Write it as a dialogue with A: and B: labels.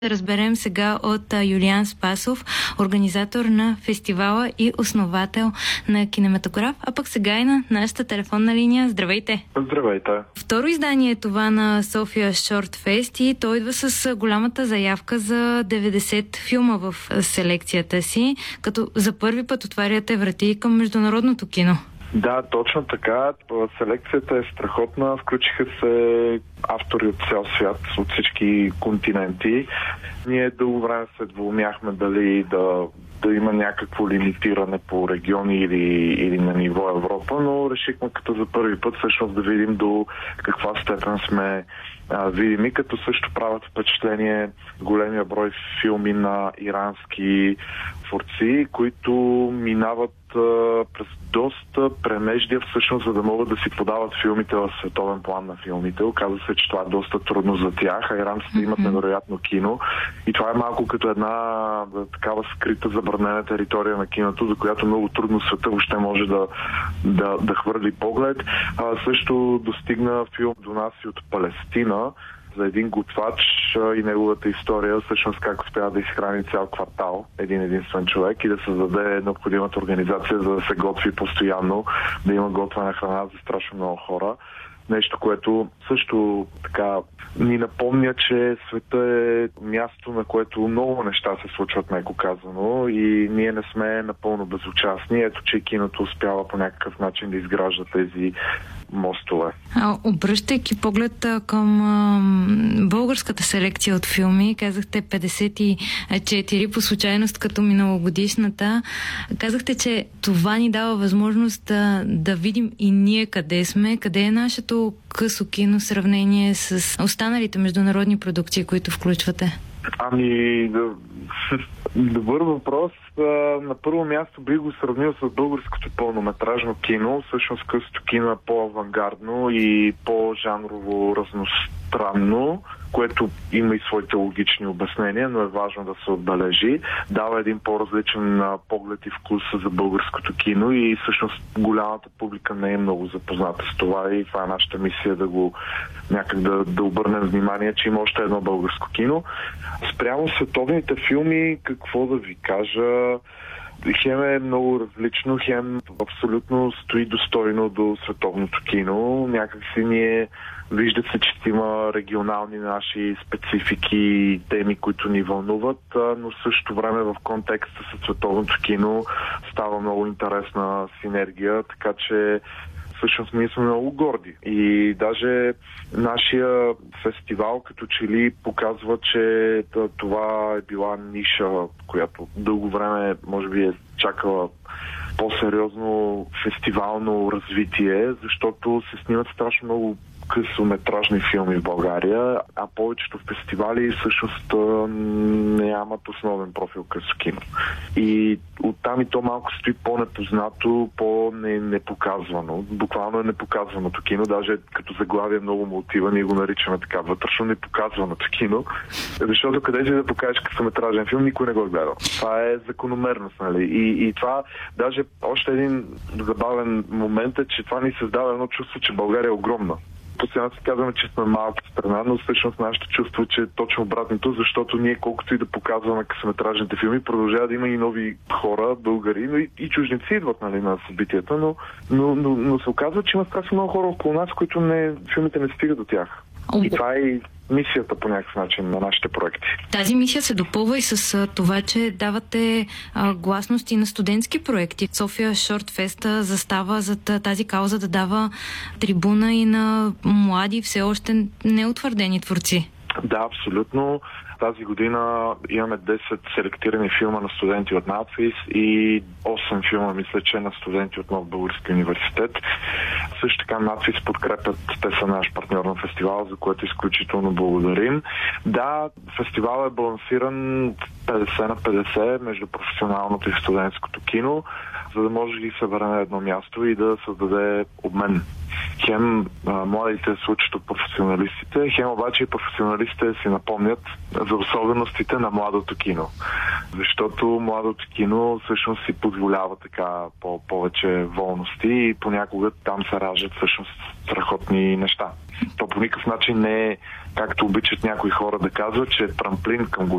A: Да разберем сега от Юлиан Спасов, организатор на фестивала и основател на Кинематограф, а пък сега и на нашата телефонна линия. Здравейте!
B: Здравейте!
A: Второ издание е това на София Шорт Фест и той идва с голямата заявка за 90 филма в селекцията си, като за първи път отваряте врати към международното кино.
B: Да, точно така. Селекцията е страхотна. Включиха се автори от цял свят, от всички континенти. Ние дълго време се двумяхме дали да има някакво лимитиране по региони или на ниво Европа, но решихме като за първи път всъщност да видим до каква степен сме видими, като също правят впечатление големия брой филми на ирански творци, които минават през доста премеждия всъщност, за да могат да си подават филмите в световен план на филмите. Оказва се, че това е доста трудно за тях, а иранците имат невероятно кино и това е малко като една такава скрита забранена територия на киното, за която много трудно света въобще може да хвърли поглед. Също достигна филм до нас и от Палестина за един готвач и неговата история, всъщност как успява да изхрани цял квартал, един единствен човек и да създаде необходимата организация, за да се готви постоянно, да има готвена храна за страшно много хора. Нещо, което също така ни напомня, че света е място, на което много неща се случват, меко казано, и ние не сме напълно безучастни. Ето, че киното успява по някакъв начин да изгражда тези мостове.
A: Обръщайки поглед към българската селекция от филми, казахте 54 по случайност като миналогодишната. Казахте, че това ни дава възможност да видим и ние къде сме, къде е нашето късо кино в сравнение с останалите международни продукции, които включвате.
B: Добър въпрос. На първо място бих го сравнил с българското пълнометражно кино. Всъщност късото кино е по-авангардно и по-жанрово разностранно, което има и своите логични обяснения, но е важно да се отбележи. Дава един по-различен поглед и вкус за българското кино и всъщност голямата публика не е много запозната с това и това е нашата мисия да обърнем внимание, че има още едно българско кино. Спрямо световните филми, какво да ви кажа, хем е много различно, хем абсолютно стои достойно до световното кино. Някакси вижда се, че има регионални наши специфики и теми, които ни вълнуват, но в същото време в контекста с световното кино става много интересна синергия, така че всъщност ние сме много горди. И даже нашия фестивал като че ли показва, че това е била ниша, която дълго време може би е чакала по-сериозно фестивално развитие, защото се снимат страшно много късометражни филми в България, а повечето фестивали всъщност нямат основен профил късо кино. И оттам и то малко стои по-непознато, по-непоказвано. Буквално е непоказваното кино, даже като заглавие много му отива, ние го наричаме така вътрешно непоказваното кино, защото къде си да покажеш късометражен филм, никой не го е гледал. Това е закономерност, нали? И това даже още един забавен момент е, че това ни създава едно чувство, че България е огромна. Постоянно си казваме, че сме малка страна, но всъщност нашето чувство, че е точно обратното, защото ние колкото и да показваме късометражните филми, продължава да има и нови хора, българи, но и чужденци идват, нали, на събитията, но се оказва, че има страшно много хора около нас, които филмите не стигат до тях. И това е мисията по някакъв начин на нашите проекти.
A: Тази мисия се допълва и с това, че давате гласности на студентски проекти. София Шорт Феста застава зад тази кауза да дава трибуна и на млади, все още неутвърдени творци.
B: Да, абсолютно. Тази година имаме 10 селектирани филма на студенти от НАЦИС и 8 филма, мисля, че на студенти от Нов български университет. Също така НАЦИС подкрепят, те са наш партньор на фестивала, за което изключително благодарим. Да, фестивалът е балансиран 50 на 50 между професионалното и студентското кино, за да може да ги събере на едно място и да създаде обмен. Хем младите се учат от професионалистите, хем обаче и професионалистите си напомнят за особеностите на младото кино. Защото младото кино всъщност си позволява така повече волности и понякога там се раждат всъщност страхотни неща. То по никакъв начин не е, както обичат някои хора да казват, че е трамплин към